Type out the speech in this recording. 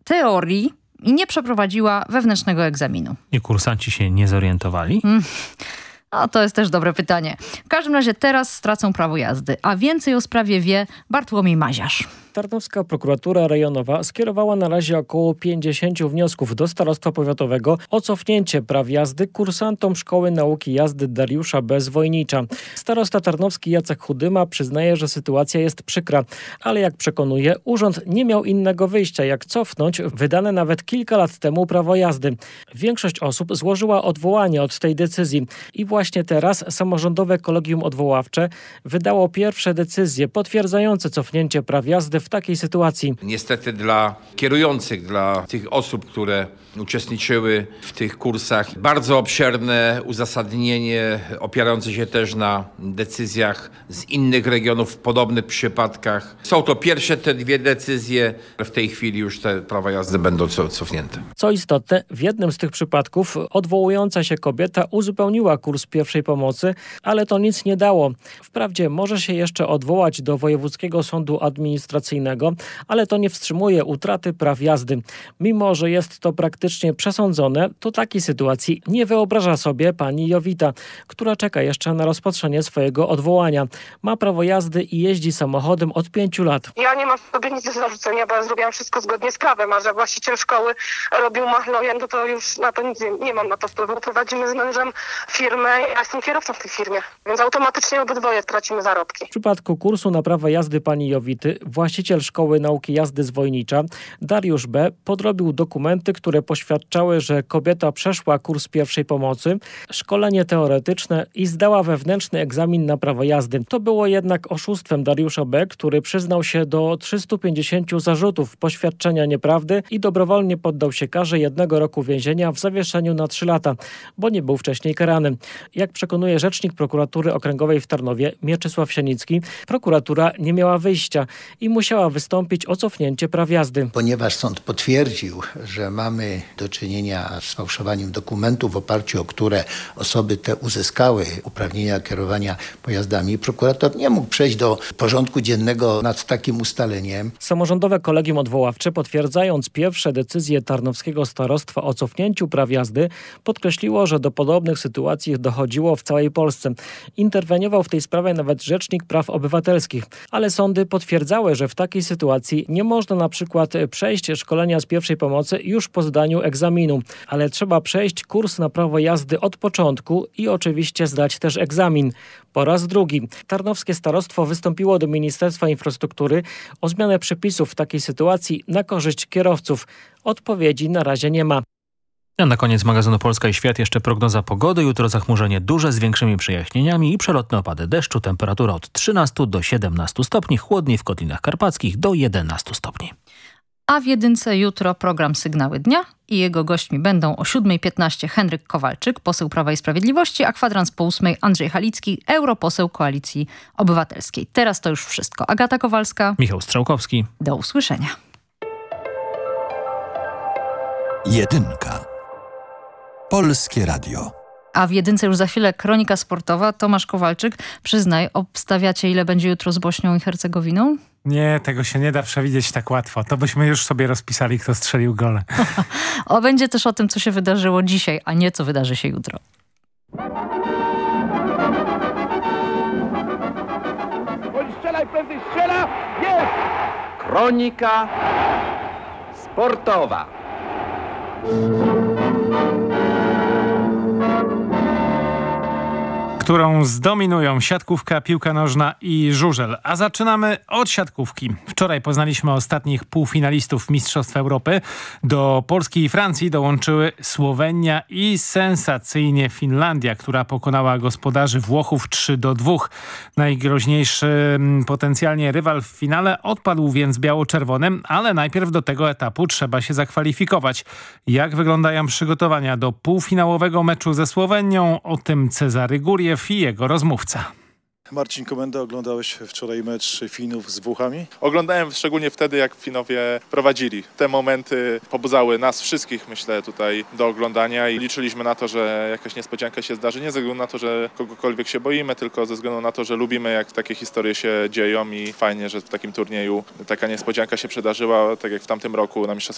teorii i nie przeprowadziła wewnętrznego egzaminu. I kursanci się nie zorientowali? No, to jest też dobre pytanie. W każdym razie teraz stracą prawo jazdy, a więcej o sprawie wie Bartłomiej Maziarz. Tarnowska prokuratura rejonowa skierowała na razie około 50 wniosków do starostwa powiatowego o cofnięcie praw jazdy kursantom Szkoły Nauki Jazdy Dariusza B. z Wojnicza. Starosta tarnowski Jacek Chudyma przyznaje, że sytuacja jest przykra, ale jak przekonuje, urząd nie miał innego wyjścia, jak cofnąć wydane nawet kilka lat temu prawo jazdy. Większość osób złożyła odwołanie od tej decyzji i właśnie teraz samorządowe kolegium odwoławcze wydało pierwsze decyzje potwierdzające cofnięcie praw jazdy w takiej sytuacji. Niestety dla kierujących, dla tych osób, które uczestniczyły w tych kursach, bardzo obszerne uzasadnienie opierające się też na decyzjach z innych regionów w podobnych przypadkach. Są to pierwsze te dwie decyzje. W tej chwili już te prawa jazdy będą cofnięte. Co istotne, w jednym z tych przypadków odwołująca się kobieta uzupełniła kurs pierwszej pomocy, ale to nic nie dało. Wprawdzie może się jeszcze odwołać do Wojewódzkiego Sądu Administracyjnego, ale to nie wstrzymuje utraty praw jazdy. Mimo że jest to praktycznie przesądzone, to takiej sytuacji nie wyobraża sobie pani Jowita, która czeka jeszcze na rozpatrzenie swojego odwołania. Ma prawo jazdy i jeździ samochodem od 5 lat. Ja nie mam sobie nic do zarzucenia, bo ja zrobiłam wszystko zgodnie z prawem, a że właściciel szkoły robił machloję, no to już na to nic nie mam na to wpływu. Prowadzimy z mężem firmę, ja jestem kierowcą w tej firmie, więc automatycznie obydwoje tracimy zarobki. W przypadku kursu na prawo jazdy pani Jowity właściciel Szkoły Nauki Jazdy z Wojnicza, Dariusz B., podrobił dokumenty, które poświadczały, że kobieta przeszła kurs pierwszej pomocy, szkolenie teoretyczne i zdała wewnętrzny egzamin na prawo jazdy. To było jednak oszustwem Dariusza B., który przyznał się do 350 zarzutów poświadczenia nieprawdy i dobrowolnie poddał się karze 1 roku więzienia w zawieszeniu na 3 lata, bo nie był wcześniej karany. Jak przekonuje rzecznik prokuratury okręgowej w Tarnowie, Mieczysław Sienicki, prokuratura nie miała wyjścia i musiała wystąpić o cofnięcie praw jazdy. Ponieważ sąd potwierdził, że mamy do czynienia z fałszowaniem dokumentów, w oparciu o które osoby te uzyskały uprawnienia kierowania pojazdami, prokurator nie mógł przejść do porządku dziennego nad takim ustaleniem. Samorządowe kolegium odwoławcze, potwierdzając pierwsze decyzje tarnowskiego starostwa o cofnięciu praw jazdy, podkreśliło, że do podobnych sytuacji dochodziło w całej Polsce. Interweniował w tej sprawie nawet Rzecznik Praw Obywatelskich, ale sądy potwierdzały, że w takiej sytuacji nie można na przykład przejść szkolenia z pierwszej pomocy już po zdaniu egzaminu, ale trzeba przejść kurs na prawo jazdy od początku i oczywiście zdać też egzamin. Po raz drugi. Tarnowskie starostwo wystąpiło do Ministerstwa Infrastruktury o zmianę przepisów w takiej sytuacji na korzyść kierowców. Odpowiedzi na razie nie ma. A na koniec magazynu Polska i Świat jeszcze prognoza pogody. Jutro zachmurzenie duże z większymi przejaśnieniami i przelotne opady deszczu. Temperatura od 13 do 17 stopni. Chłodniej w Kotlinach Karpackich do 11 stopni. A w Jedynce jutro program Sygnały Dnia i jego gośćmi będą o 7:15 Henryk Kowalczyk, poseł Prawa i Sprawiedliwości, a kwadrans po 8 Andrzej Halicki, europoseł Koalicji Obywatelskiej. Teraz to już wszystko. Agata Kowalska. Michał Strzałkowski. Do usłyszenia. Jedynka. Polskie Radio. A w Jedynce już za chwilę kronika sportowa. Tomasz Kowalczyk, przyznaj, obstawiacie ile będzie jutro z Bośnią i Hercegowiną? Nie, tego się nie da przewidzieć tak łatwo. To byśmy już sobie rozpisali, kto strzelił gole. Będzie też o tym, co się wydarzyło dzisiaj, a nie co wydarzy się jutro. Strzelaj, prędzej strzela! Jest! Kronika sportowa. Którą zdominują siatkówka, piłka nożna i żużel. A zaczynamy od siatkówki. Wczoraj poznaliśmy ostatnich półfinalistów Mistrzostw Europy. Do Polski i Francji dołączyły Słowenia i sensacyjnie Finlandia, która pokonała gospodarzy Włochów 3-2. Najgroźniejszy potencjalnie rywal w finale odpadł więc biało-czerwonym, ale najpierw do tego etapu trzeba się zakwalifikować. Jak wyglądają przygotowania do półfinałowego meczu ze Słowenią? O tym Cezary Góriew i jego rozmówca. Marcin Komenda, oglądałeś wczoraj mecz Finów z Włochami? Oglądałem szczególnie wtedy, jak Finowie prowadzili. Te momenty pobudzały nas wszystkich, myślę, tutaj do oglądania i liczyliśmy na to, że jakaś niespodzianka się zdarzy. Nie ze względu na to, że kogokolwiek się boimy, tylko ze względu na to, że lubimy, jak takie historie się dzieją i fajnie, że w takim turnieju taka niespodzianka się przydarzyła, tak jak w tamtym roku na Mistrzostwach